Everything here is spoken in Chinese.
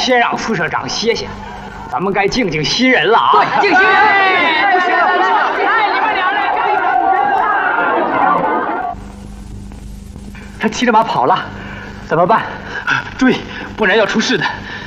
先让副社长歇歇，咱们该静静新人了啊！ 对，静新人。 不行了，不行了！哎，你们两人干什么？他骑着马跑了，怎么办？ 对，不然要出事的。